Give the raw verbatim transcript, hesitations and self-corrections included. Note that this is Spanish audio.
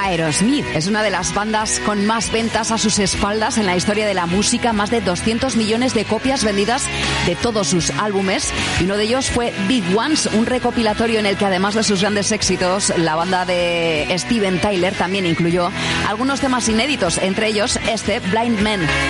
Aerosmith. Es una de las bandas con más ventas a sus espaldas en la historia de la música, más de doscientos millones de copias vendidas de todos sus álbumes, y uno de ellos fue Big Ones, un recopilatorio en el que además de sus grandes éxitos, la banda de Steven Tyler también incluyó algunos temas inéditos, entre ellos este Blind Man.